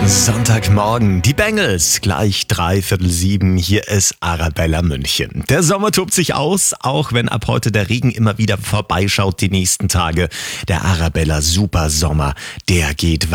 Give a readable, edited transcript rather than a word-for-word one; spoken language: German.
Sonntagmorgen, die Bengals, gleich 6:45. Hier ist Arabella München. Der Sommer tobt sich aus, auch wenn ab heute der Regen immer wieder vorbeischaut die nächsten Tage. Der Arabella Supersommer, der geht